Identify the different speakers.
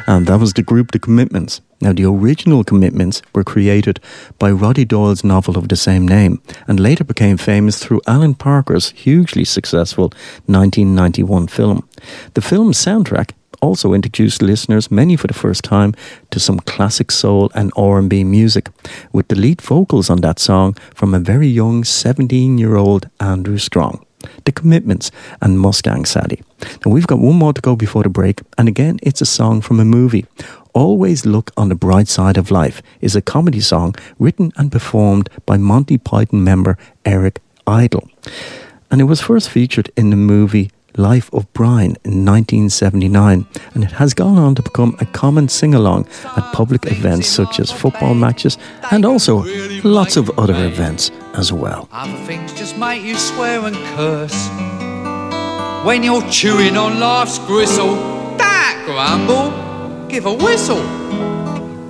Speaker 1: And that was the group The Commitments. Now, the original Commitments were created by Roddy Doyle's novel of the same name and later became famous through Alan Parker's hugely successful 1991 film. The film's soundtrack also introduced listeners, many for the first time, to some classic soul and R&B music, with the lead vocals on that song from a very young 17-year-old Andrew Strong. The Commitments and Mustang Sally. Now we've got one more to go before the break, and again it's a song from a movie. Always Look on the Bright Side of Life is a comedy song written and performed by Monty Python member Eric Idle. And it was first featured in the movie Life of Brian in 1979, and it has gone on to become a common sing-along at public events such as football matches and also lots of other events as well.
Speaker 2: Other things just make you swear and curse when you're chewing on life's gristle. That grumble, give a whistle.